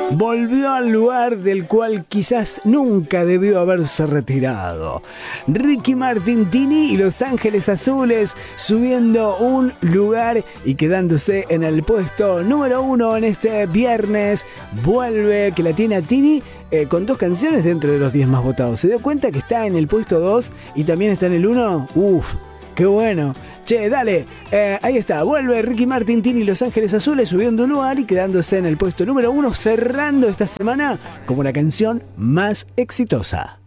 volvió al lugar del cual quizás nunca debió haberse retirado. Ricky Martin Tini y Los Ángeles Azules subiendo un lugar y quedándose en el puesto número 1 en este viernes. Vuelve, que la tiene a Tini con 2 canciones dentro de los 10 más votados. ¿Se dio cuenta que está en el puesto 2 y también está en el 1? ¡Uf! ¡Qué bueno! Che, dale, ahí está, vuelve Ricky Martin Tini y Los Ángeles Azules subiendo un lugar y quedándose en el puesto número 1, cerrando esta semana como la canción más exitosa.